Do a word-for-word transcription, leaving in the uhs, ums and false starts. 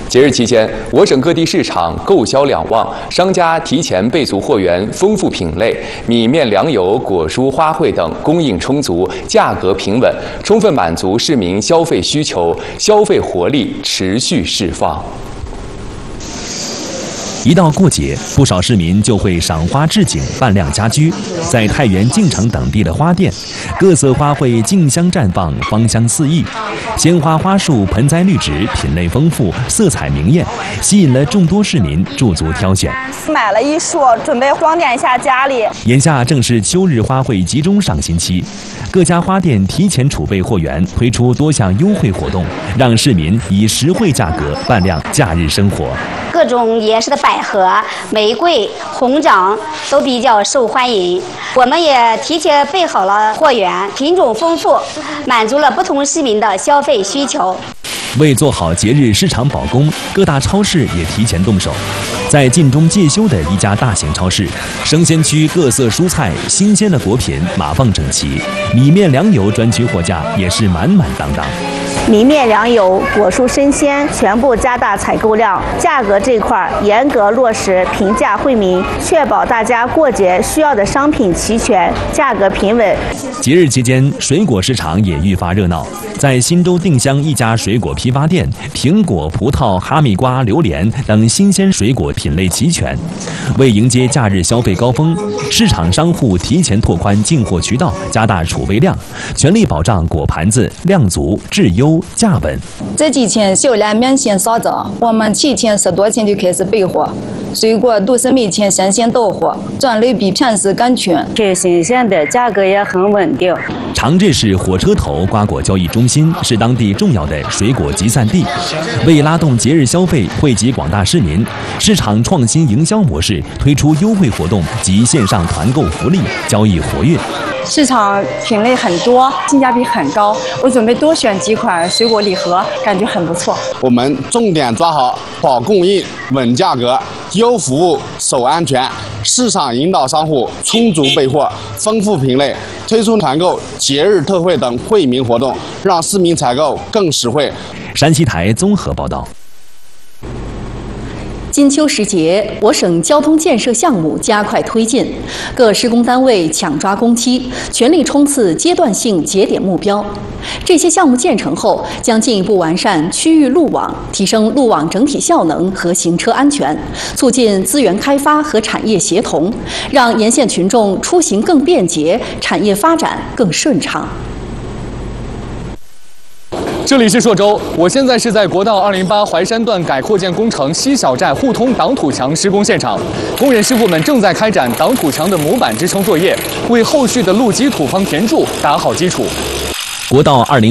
节日期间，我省各地市场购销两旺，商家提前备足货源，丰富品类，米面粮油、果蔬、花卉等供应充足，价格平稳，充分满足市民消费需求，消费活力持续释放。 一到过节，不少市民就会赏花置景、扮靓家居。在太原、晋城等地的花店，各色花卉竞相绽放，芳香四溢。鲜花、花束、盆栽绿植，品类丰富，色彩明艳，吸引了众多市民驻足挑选。 买了一束，准备装点一下家里。 眼下正是秋日花卉集中上新期，各家花店提前储备货源，推出多项优惠活动，让市民以实惠价格扮靓假日生活。 各种颜色的百合、玫瑰、红掌都比较受欢迎。我们也提前备好了货源，品种丰富，满足了不同市民的消费需求。 为做好节日市场保供，各大超市也提前动手。在晋中介休的一家大型超市，生鲜区各色蔬菜、新鲜的果品码放整齐，米面粮油专区货架也是满满当当。 米面粮油、果蔬生鲜全部加大采购量，价格这块严格落实平价惠民，确保大家过节需要的商品齐全，价格平稳。 节日期间，水果市场也愈发热闹。在忻州定襄一家水果批发店，苹果、葡萄、哈密瓜、榴莲等新鲜水果品类齐全。为迎接假日消费高峰，市场商户提前拓宽进货渠道，加大储备量，全力保障果盘子量足、质优。 价稳。 这几天销量明显上涨，我们提前十多天就开始备货，水果都是每天新鲜到货，种类比平时更全， 最新鲜的，价格也很稳定。 长治市火车头瓜果交易中心是当地重要的水果集散地，为拉动节日消费，惠及广大市民，市场创新营销模式，推出优惠活动及线上团购福利，交易活跃。 市场品类很多，性价比很高。我准备多选几款水果礼盒，感觉很不错。 我们重点抓好保供应、稳价格、优服务、守安全，市场引导商户充足备货、丰富品类，推出团购、节日特惠等惠民活动，让市民采购更实惠。 山西台综合报道。 金秋时节，我省交通建设项目加快推进，各施工单位抢抓工期，全力冲刺阶段性节点目标。这些项目建成后，将进一步完善区域路网，提升路网整体效能和行车安全，促进资源开发和产业协同，让沿线群众出行更便捷，产业发展更顺畅。 这里是朔州，我现在是在国道二零八淮山段改扩建工程西小寨互通挡土墙施工现场，工人师傅们正在开展挡土墙的模板支撑作业，为后续的路基土方填筑打好基础。 国道二零。